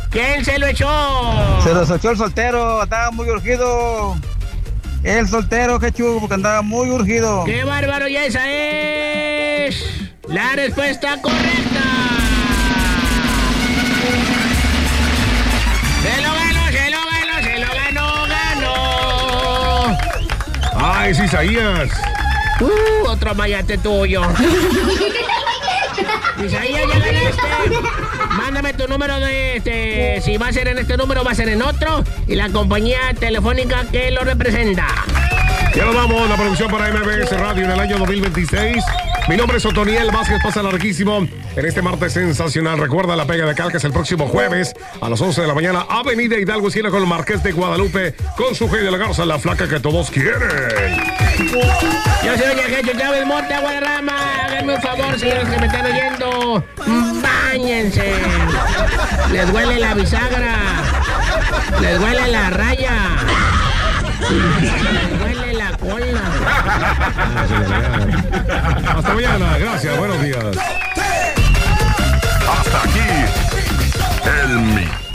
¿Quién se lo echó? Se lo echó el soltero, andaba muy urgido. El soltero, qué chulo, porque andaba muy urgido. ¡Qué bárbaro! Ya esa es la respuesta correcta. Se lo ganó. ¡Ay, es Isaías! Otro mayate tuyo. Isaías, ya ganaste. Mándame tu número de si va a ser en este número, va a ser en otro. Y la compañía telefónica que lo representa. Ya nos vamos, la producción para MBS Radio en el año 2026. Mi nombre es Otoniel Vázquez, pasa larguísimo en este martes sensacional. Recuerda la pega de cal, que es el próximo jueves a las 11 de la mañana. Avenida Hidalgo, esquina con el Marqués de Guadalupe, con su G de la Garza, la flaca que todos quieren. Yo soy Doña Jecho Chávez Mota, Guadarrama. Háganme un favor, señores que me están oyendo. Báñense. Les huele la bisagra. Les huele la raya. Les huele la cola. Hasta mañana, gracias, buenos días. Hasta aquí el